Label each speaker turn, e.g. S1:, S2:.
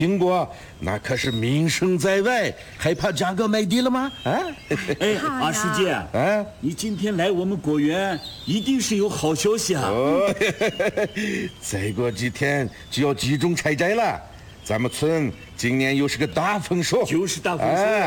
S1: 苹果那可是名声在外，还怕价格卖低了吗？啊！
S2: 哎，阿书记，你今天来我们果园，一定是有好消息啊！
S1: 哦，再过几天就要集中采摘了，咱们村今年又是个大丰收，
S2: 就是大丰收。